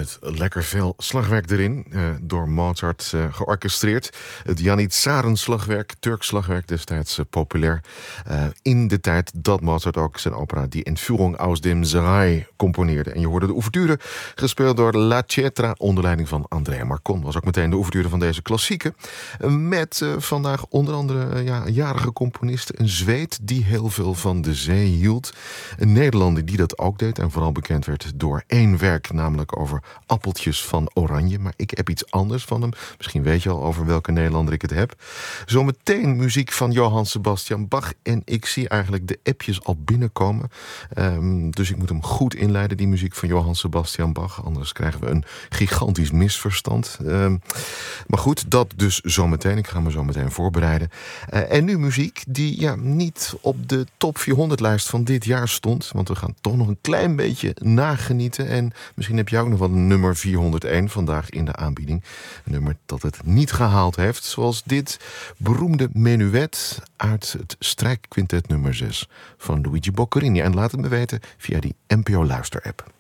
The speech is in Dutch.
Met lekker veel slagwerk erin, door Mozart georchestreerd. Het Janitsaren-slagwerk, Turks slagwerk, destijds populair. In de tijd dat Mozart ook zijn opera Die Entführung aus dem Sarai componeerde. En je hoorde de ouverture, gespeeld door La Cetra onder leiding van Andrea Marcon. Was ook meteen de ouverture van deze klassieke. Met vandaag onder andere een jarige componist, een Zweed die heel veel van de zee hield. Een Nederlander die dat ook deed en vooral bekend werd door één werk, namelijk over appeltjes van oranje. Maar ik heb iets anders van hem. Misschien weet je al over welke Nederlander ik het heb. Zometeen muziek van Johann Sebastian Bach. En ik zie eigenlijk de appjes al binnenkomen. Dus ik moet hem goed inleiden, die muziek van Johann Sebastian Bach. Anders krijgen we een gigantisch misverstand. Maar goed, dat dus zometeen. Ik ga me zo meteen voorbereiden. En nu muziek die niet op de top 400 lijst van dit jaar stond. Want we gaan toch nog een klein beetje nagenieten. En misschien heb je ook nog wel een nummer 401 vandaag in de aanbieding. Een nummer dat het niet gehaald heeft. Zoals dit beroemde menuet uit het strijkquintet nummer 6 van Luigi Boccherini. En laat het me weten via die NPO Luister-app.